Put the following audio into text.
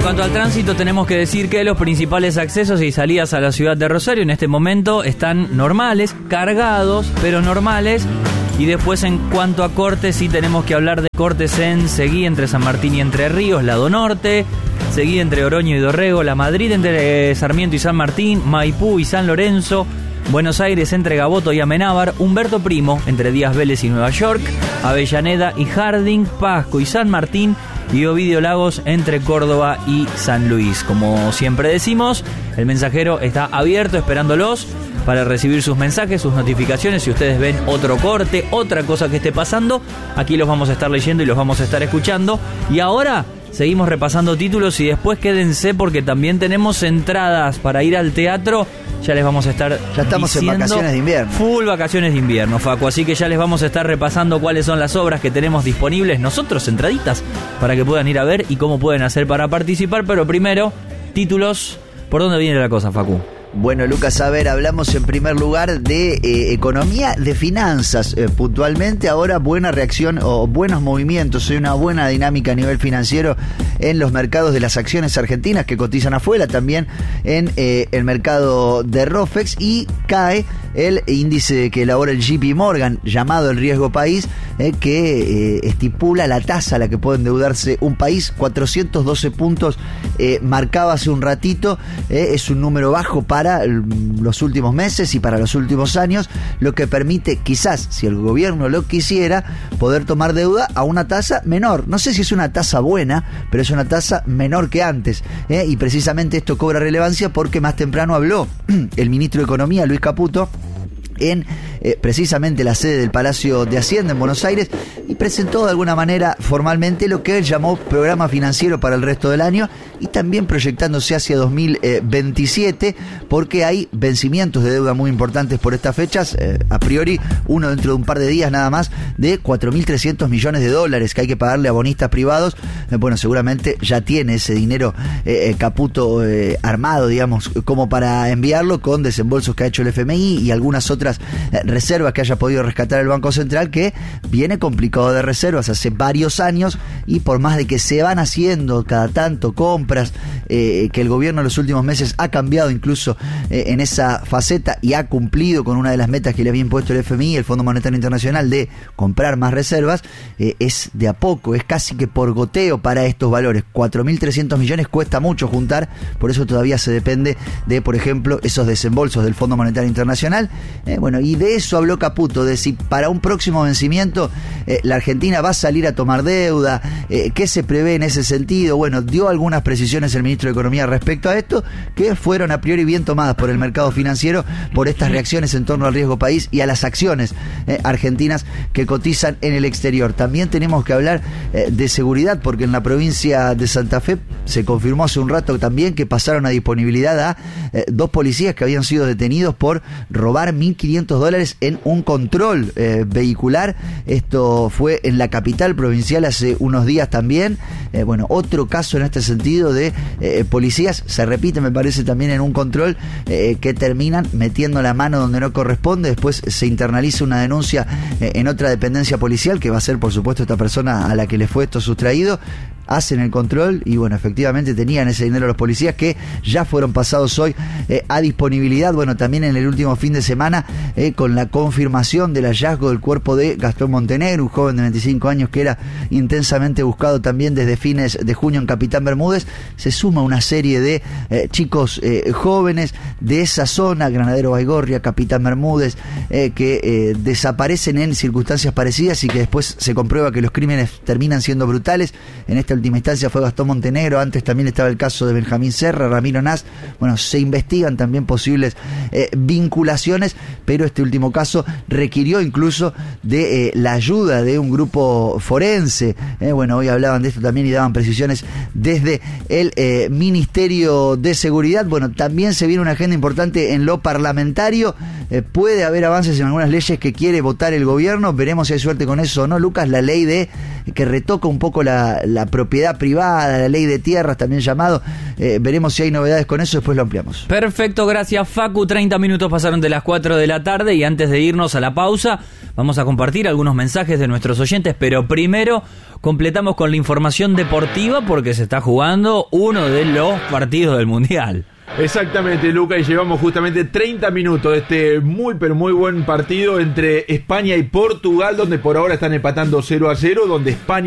cuanto al tránsito, tenemos que decir que los principales accesos y salidas a la ciudad de Rosario en este momento están normales, cargados, pero normales. Y después, en cuanto a cortes, sí tenemos que hablar de cortes en Seguí entre San Martín y Entre Ríos, lado norte, Seguí entre Oroño y Dorrego, La Madrid entre Sarmiento y San Martín, Maipú y San Lorenzo, Buenos Aires entre Gaboto y Amenábar, Humberto Primo entre Díaz Vélez y Nueva York, Avellaneda y Harding, Pasco y San Martín, y Ovidio Lagos entre Córdoba y San Luis. Como siempre decimos, el mensajero está abierto esperándolos para recibir sus mensajes, sus notificaciones. Si ustedes ven otro corte, otra cosa que esté pasando, aquí los vamos a estar leyendo y los vamos a estar escuchando. Y ahora seguimos repasando títulos y después quédense porque también tenemos entradas para ir al teatro. Ya les vamos a estar estamos diciendo, en vacaciones de invierno. Full vacaciones de invierno, Facu. Así que ya les vamos a estar repasando cuáles son las obras que tenemos disponibles nosotros, entraditas, para que puedan ir a ver y cómo pueden hacer para participar. Pero primero, títulos. ¿Por dónde viene la cosa, Facu? Bueno, Lucas, a ver, hablamos en primer lugar de economía, de finanzas, puntualmente. Ahora buena reacción o buenos movimientos, una buena dinámica a nivel financiero en los mercados de las acciones argentinas que cotizan afuera, también en el mercado de ROFEX, y cae el índice que elabora el JP Morgan, llamado el riesgo país, que estipula la tasa a la que puede endeudarse un país. 412 puntos marcaba hace un ratito, es un número bajo para los últimos meses y para los últimos años, lo que permite, quizás, si el gobierno lo quisiera, poder tomar deuda a una tasa menor. No sé si es una tasa buena, pero es una tasa menor que antes, y precisamente esto cobra relevancia porque más temprano habló el ministro de Economía, Luis Caputo, en precisamente la sede del Palacio de Hacienda en Buenos Aires, y presentó de alguna manera formalmente lo que él llamó programa financiero para el resto del año, y también proyectándose hacia 2027, porque hay vencimientos de deuda muy importantes por estas fechas, a priori uno dentro de un par de días nada más, de 4.300 millones de dólares que hay que pagarle a bonistas privados. Bueno, seguramente ya tiene ese dinero Caputo armado, digamos, como para enviarlo, con desembolsos que ha hecho el FMI y algunas otras reservas que haya podido rescatar el Banco Central, que viene complicado de reservas hace varios años, y por más de que se van haciendo cada tanto compras, que el gobierno en los últimos meses ha cambiado incluso en esa faceta y ha cumplido con una de las metas que le había impuesto el FMI, el Fondo Monetario Internacional, de comprar más reservas, es de a poco, es casi que por goteo para estos valores. 4.300 millones cuesta mucho juntar, por eso todavía se depende de, por ejemplo, esos desembolsos del Fondo Monetario Internacional. Bueno, y de eso habló Caputo, de si para un próximo vencimiento la Argentina va a salir a tomar deuda, qué se prevé en ese sentido. Bueno, dio algunas precisiones el ministro de Economía respecto a esto, que fueron a priori bien tomadas por el mercado financiero, por estas reacciones en torno al riesgo país y a las acciones argentinas que cotizan en el exterior. También tenemos que hablar de seguridad, porque en la provincia de Santa Fe se confirmó hace un rato también que pasaron a disponibilidad a 2 policías que habían sido detenidos por robar $1.500 en un control vehicular. Esto fue en la capital provincial hace unos días también. Bueno, otro caso en este sentido de policías, se repite me parece también en un control, que terminan metiendo la mano donde no corresponde. Después se internaliza una denuncia en otra dependencia policial, que va a ser por supuesto esta persona a la que le fue esto sustraído. Hacen el control y bueno, efectivamente tenían ese dinero los policías, que ya fueron pasados hoy a disponibilidad. Bueno, también en el último fin de semana, con la confirmación del hallazgo del cuerpo de Gastón Montenegro, un joven de 25 años que era intensamente buscado también desde fines de junio en Capitán Bermúdez, se suma una serie de chicos jóvenes de esa zona, Granadero Baigorria, Capitán Bermúdez, que desaparecen en circunstancias parecidas y que después se comprueba que los crímenes terminan siendo brutales. En esta última instancia fue Gastón Montenegro, antes también estaba el caso de Benjamín Serra, Ramiro Nas. Bueno, se investigan también posibles vinculaciones, pero este último caso requirió incluso de la ayuda de un grupo forense. Bueno, hoy hablaban de esto también y daban precisiones desde el Ministerio de Seguridad. Bueno, también se viene una agenda importante en lo parlamentario. Puede haber avances en algunas leyes que quiere votar el gobierno, veremos si hay suerte con eso o no, Lucas. La ley que retoca un poco la propiedad privada, la ley de tierras también llamado, veremos si hay novedades con eso, después lo ampliamos. Perfecto, gracias Facu. 30 minutos pasaron de las 4 de la tarde y antes de irnos a la pausa vamos a compartir algunos mensajes de nuestros oyentes, pero primero completamos con la información deportiva porque se está jugando uno de los partidos del Mundial. Exactamente, Luca, y llevamos justamente 30 minutos de este muy pero muy buen partido entre España y Portugal, donde por ahora están empatando 0-0, donde España